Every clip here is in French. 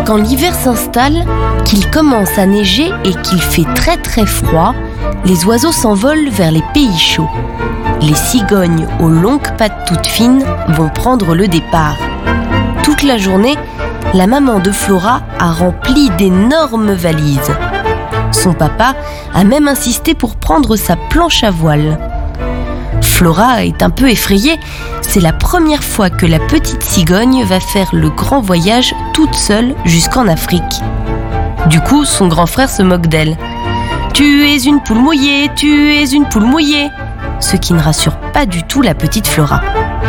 Quand l'hiver s'installe, qu'il commence à neiger et qu'il fait très très froid, les oiseaux s'envolent vers les pays chauds. Les cigognes aux longues pattes toutes fines vont prendre le départ. Toute la journée, la maman de Flora a rempli d'énormes valises. Son papa a même insisté pour prendre sa planche à voile. Flora est un peu effrayée. C'est la première fois que la petite cigogne va faire le grand voyage toute seule jusqu'en Afrique. Du coup, son grand frère se moque d'elle. « Tu es une poule mouillée, tu es une poule mouillée !» Ce qui ne rassure pas du tout la petite Flora.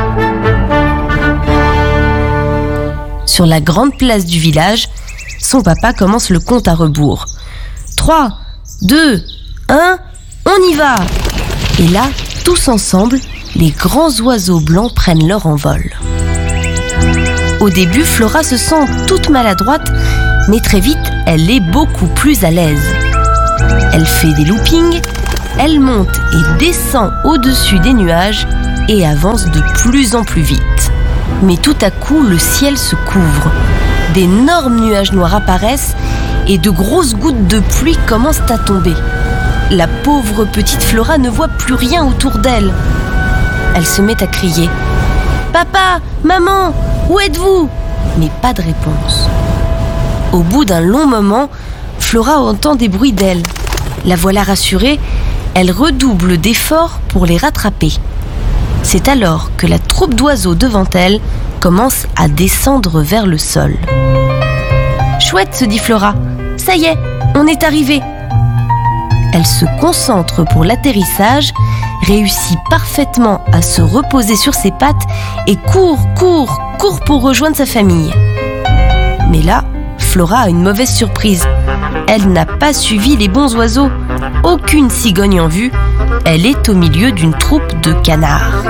Sur la grande place du village, son papa commence le compte à rebours. 3, 2, 1, on y va! Et là, tous ensemble, les grands oiseaux blancs prennent leur envol. Au début, Flora se sent toute maladroite, mais très vite, elle est beaucoup plus à l'aise. Elle fait des loopings, elle monte et descend au-dessus des nuages et avance de plus en plus vite. Mais tout à coup, le ciel se couvre. D'énormes nuages noirs apparaissent et de grosses gouttes de pluie commencent à tomber. La pauvre petite Flora ne voit plus rien autour d'elle. Elle se met à crier « Papa, maman, où êtes-vous » Mais pas de réponse. Au bout d'un long moment, Flora entend des bruits d'ailes. La voilà rassurée, elle redouble d'efforts pour les rattraper. C'est alors que la troupe d'oiseaux devant elle commence à descendre vers le sol. « Chouette, se dit Flora, ça y est, on est arrivé !» Elle se concentre pour l'atterrissage, réussit parfaitement à se reposer sur ses pattes et court pour rejoindre sa famille. Mais là, Flora a une mauvaise surprise. Elle n'a pas suivi les bons oiseaux. Aucune cigogne en vue. Elle est au milieu d'une troupe de canards.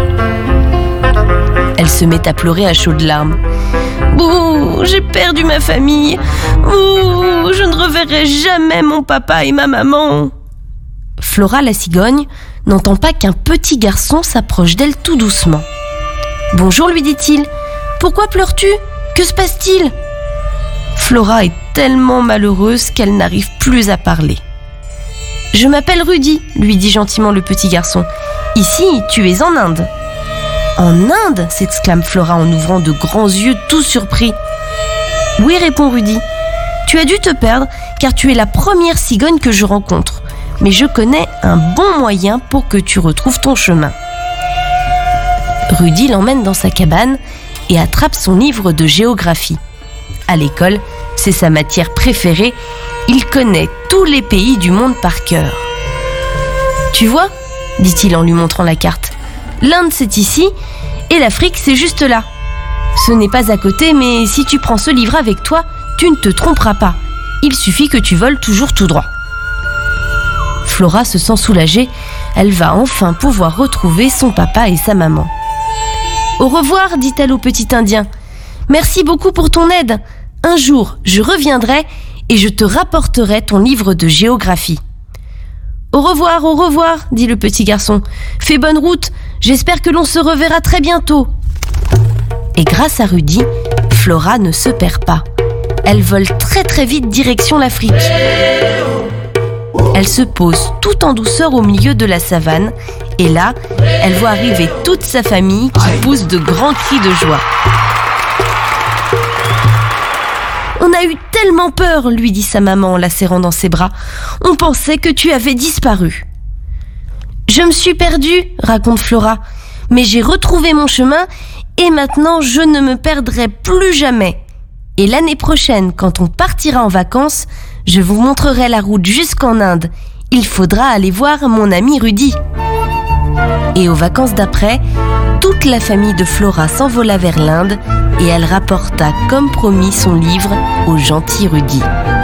Elle se met à pleurer à chaudes larmes. « Bouh, j'ai perdu ma famille. Bouh, je ne reverrai jamais mon papa et ma maman. » Flora, la cigogne, n'entend pas qu'un petit garçon s'approche d'elle tout doucement. « Bonjour, lui dit-il. Pourquoi pleures-tu? Que se passe-t-il ?» Flora est tellement malheureuse qu'elle n'arrive plus à parler. « Je m'appelle Rudy, lui dit gentiment le petit garçon. Ici, tu es en Inde. » « En Inde ?» s'exclame Flora en ouvrant de grands yeux tout surpris. « Oui, répond Rudy. Tu as dû te perdre car tu es la première cigogne que je rencontre. Mais je connais un bon moyen pour que tu retrouves ton chemin. » Rudy l'emmène dans sa cabane et attrape son livre de géographie. À l'école, c'est sa matière préférée. Il connaît tous les pays du monde par cœur. « Tu vois ?» dit-il en lui montrant la carte. « L'Inde, c'est ici, et l'Afrique, c'est juste là. Ce n'est pas à côté, mais si tu prends ce livre avec toi, tu ne te tromperas pas. Il suffit que tu voles toujours tout droit. » Flora se sent soulagée. Elle va enfin pouvoir retrouver son papa et sa maman. « Au revoir, dit-elle au petit Indien. Merci beaucoup pour ton aide. Un jour, je reviendrai et je te rapporterai ton livre de géographie. » « Au revoir, dit le petit garçon. Fais bonne route, j'espère que l'on se reverra très bientôt. » Et grâce à Rudy, Flora ne se perd pas. Elle vole très très vite direction l'Afrique. Elle se pose tout en douceur au milieu de la savane et là, elle voit arriver toute sa famille qui pousse de grands cris de joie. « On a eu tellement peur, lui dit sa maman en la serrant dans ses bras. On pensait que tu avais disparu. »« Je me suis perdue, raconte Flora, mais j'ai retrouvé mon chemin et maintenant je ne me perdrai plus jamais. Et l'année prochaine, quand on partira en vacances, je vous montrerai la route jusqu'en Inde. Il faudra aller voir mon ami Rudy. » Et aux vacances d'après, toute la famille de Flora s'envola vers l'Inde et elle rapporta comme promis son livre au gentil Rudy.